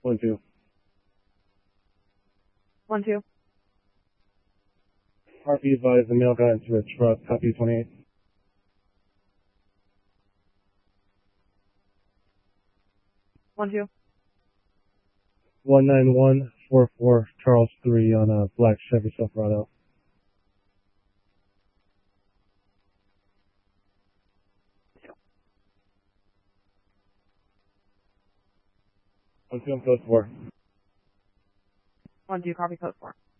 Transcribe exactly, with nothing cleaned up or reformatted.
One, two. One, two. Harpy advised the male got into a truck, copy twenty-eight. One, two. one nine one four four Charles three on a black Chevy Silverado. One two on code four. One, two, copy code four.